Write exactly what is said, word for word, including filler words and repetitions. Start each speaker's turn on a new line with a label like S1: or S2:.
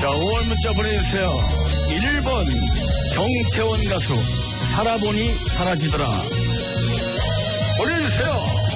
S1: 자, 오월 문자 보내주세요. 일 번 정채원 가수 살아보니 사라지더라 보내주세요.